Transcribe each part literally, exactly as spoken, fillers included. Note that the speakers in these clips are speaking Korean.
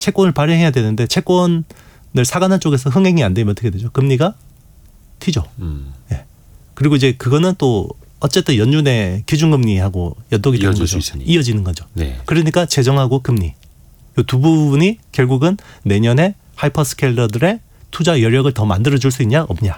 채권을 발행해야 되는데 채권을 사가는 쪽에서 흥행이 안 되면 어떻게 되죠? 금리가 튀죠. 음. 예. 그리고 이제 그거는 또 어쨌든 연준의 기준금리하고 연동이 되는 거죠. 이어지는 거죠. 네. 그러니까 재정하고 금리 이 두 부분이 결국은 내년에 하이퍼스케일러들의 투자 여력을 더 만들어줄 수 있냐 없냐.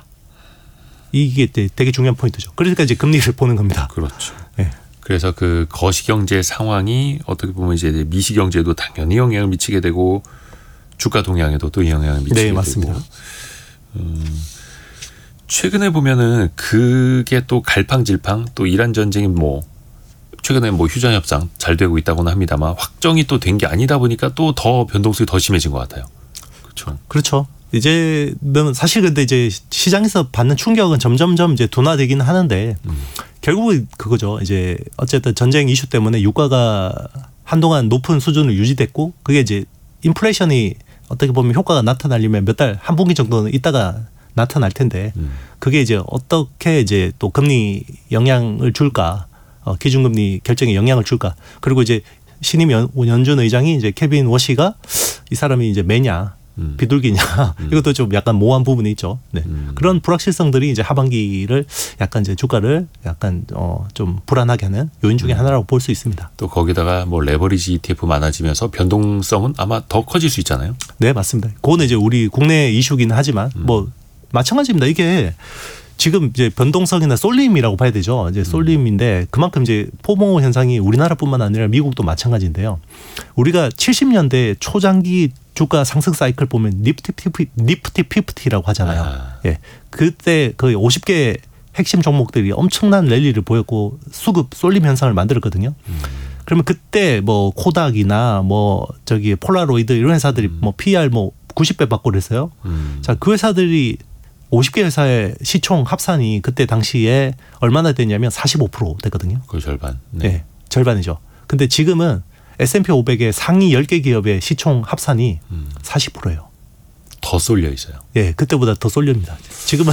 이게 되게 중요한 포인트죠. 그러니까 이제 금리를 보는 겁니다. 그렇죠. 네. 그래서 그 거시경제 상황이 어떻게 보면 이제 미시경제도 당연히 영향을 미치게 되고 주가 동향에도 또 영향을 미치게 네, 맞습니다. 되고. 음, 최근에 보면은 그게 또 갈팡질팡 또 이란 전쟁이 뭐 최근에 뭐 휴전 협상 잘 되고 있다고는 합니다만 확정이 또 된 게 아니다 보니까 또 더 변동성이 더 심해진 것 같아요. 그렇죠. 그렇죠. 이제는 사실 근데 이제 시장에서 받는 충격은 점점점 이제 둔화되기는 하는데 음. 결국은 그거죠. 이제 어쨌든 전쟁 이슈 때문에 유가가 한동안 높은 수준을 유지됐고 그게 이제 인플레이션이 어떻게 보면 효과가 나타나려면 몇 달 한 분기 정도는 있다가 나타날 텐데 음. 그게 이제 어떻게 이제 또 금리 영향을 줄까, 어, 기준금리 결정에 영향을 줄까. 그리고 이제 신임 연, 연준 의장이 이제 케빈 워시가 이 사람이 이제 매냐. 음. 비둘기냐 음. 이것도 좀 약간 모호한 부분이 있죠. 네. 음. 그런 불확실성들이 이제 하반기를 약간 이제 주가를 약간 어 좀 불안하게 하는 요인 중에 음. 하나라고 볼 수 있습니다. 또 거기다가 뭐 레버리지 이티에프 많아지면서 변동성은 아마 더 커질 수 있잖아요. 네, 맞습니다. 그거는 이제 우리 국내 이슈기는 하지만 음. 뭐 마찬가지입니다. 이게 지금 이제 변동성이나 쏠림이라고 봐야 되죠. 이제 쏠림인데 그만큼 이제 포모 현상이 우리나라뿐만 아니라 미국도 마찬가지인데요. 우리가 칠십 년대 초장기 주가 상승 사이클 보면 니프티 피프티, 니프티 피프티라고 하잖아요. 아. 예, 그때 거의 오십 개 핵심 종목들이 엄청난 랠리를 보였고 수급 쏠림 현상을 만들었거든요. 음. 그러면 그때 뭐 코닥이나 뭐 저기 폴라로이드 이런 회사들이 음. 뭐 피이알 뭐 구십 배 받고 그랬어요. 음. 자, 그 회사들이 오십 개 회사의 시총 합산이 그때 당시에 얼마나 됐냐면 사십오 퍼센트 됐거든요. 거의 절반. 네. 네, 절반이죠. 근데 지금은 에스 앤 피 오백의 상위 열 개 기업의 시총 합산이 음. 사십 퍼센트예요. 더 쏠려 있어요. 예, 네, 그때보다 더 쏠립니다. 지금은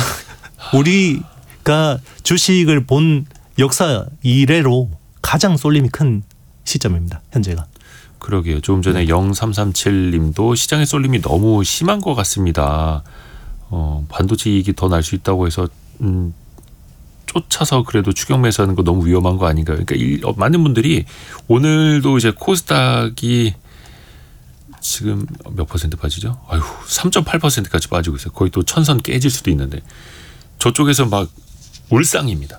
우리가 주식을 본 역사 이래로 가장 쏠림이 큰 시점입니다. 현재가. 그러게요. 조금 전에 네. 영삼삼칠 님도 시장의 쏠림이 너무 심한 것 같습니다. 어, 반도체 이익이 더 날 수 있다고 해서 음, 쫓아서 그래도 추격 매수하는 거 너무 위험한 거 아닌가요? 그러니까 이, 어, 많은 분들이 오늘도 이제 코스닥이 지금 몇 퍼센트 빠지죠? 아유, 삼 점 팔 퍼센트까지 빠지고 있어요. 거의 또 천선 깨질 수도 있는데 저쪽에서 막 울상입니다.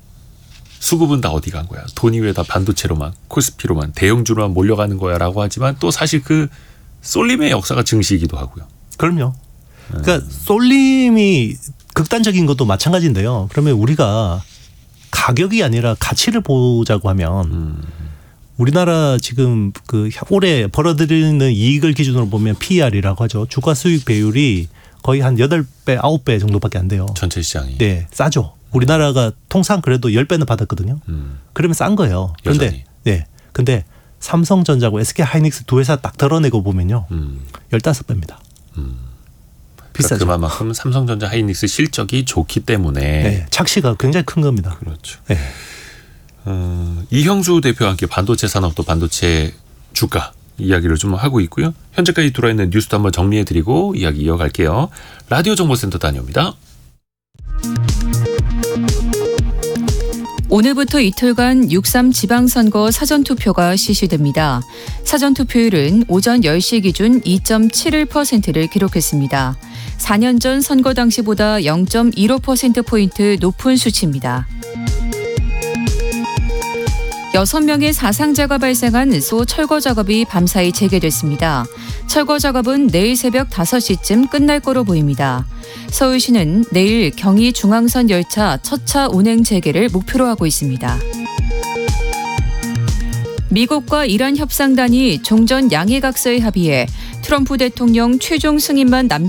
수급은 다 어디 간 거야? 돈이 왜 다 반도체로만, 코스피로만, 대형주로만 몰려가는 거야라고 하지만 또 사실 그 쏠림의 역사가 증시이기도 하고요. 그럼요. 그러니까 쏠림이 극단적인 것도 마찬가지인데요. 그러면 우리가 가격이 아니라 가치를 보자고 하면 음. 우리나라 지금 그 올해 벌어들이는 이익을 기준으로 보면 피이알이라고 하죠. 주가 수익 배율이 거의 한 여덟 배, 아홉 배 정도밖에 안 돼요. 전체 시장이. 네, 싸죠. 우리나라가 통상 그래도 십 배는 받았거든요. 음. 그러면 싼 거예요. 그런데 네, 근데 삼성전자고 에스케이하이닉스 두 회사 딱 덜어내고 보면요. 음. 십오 배입니다. 음. 비싸죠. 그러니까 그만큼 삼성전자 하이닉스 실적이 좋기 때문에 네, 착시가 굉장히 큰 겁니다. 그렇죠. 네. 어, 이형수 대표와 함께 반도체 산업 또 반도체 주가 이야기를 좀 하고 있고요. 현재까지 들어있는 뉴스도 한번 정리해드리고 이야기 이어갈게요. 라디오 정보센터 다녀옵니다. 오늘부터 이틀간 육삼 지방선거 사전투표가 실시됩니다. 사전투표율은 오전 열 시 기준 이 점 칠일 퍼센트를 기록했습니다. 사 년 전 선거 당시보다 영 점 일오 퍼센트포인트 높은 수치입니다. 여섯 명의 사상자가 발생한 소 철거 작업이 밤사이 재개됐습니다. 철거 작업은 내일 새벽 다섯 시쯤 끝날 거로 보입니다. 서울시는 내일 경의 중앙선 열차 첫 차 운행 재개를 목표로 하고 있습니다. 미국과 이란 협상단이 종전 양해각서에 합의해 트럼프 대통령 최종 승인만 남겨